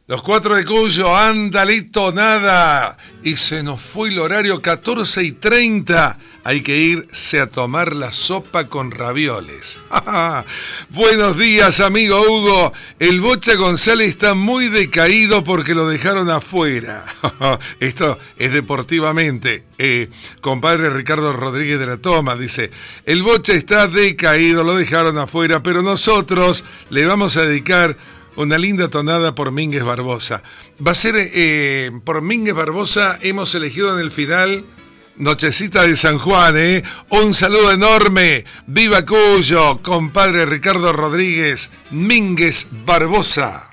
Los 4 de Cuyo, andalito, nada. Y se nos fue el horario 14:30. Hay que irse a tomar la sopa con ravioles. Buenos días, amigo Hugo. El Bocha González está muy decaído porque lo dejaron afuera. Esto es deportivamente. Compadre Ricardo Rodríguez de la Toma dice: el Bocha está decaído, lo dejaron afuera, pero nosotros le vamos a dedicar una linda tonada por Mínguez Barbosa. Va a ser por Mínguez Barbosa. Hemos elegido en el final Nochecita de San Juan. Un saludo enorme. Viva Cuyo, compadre Ricardo Rodríguez, Mínguez Barbosa.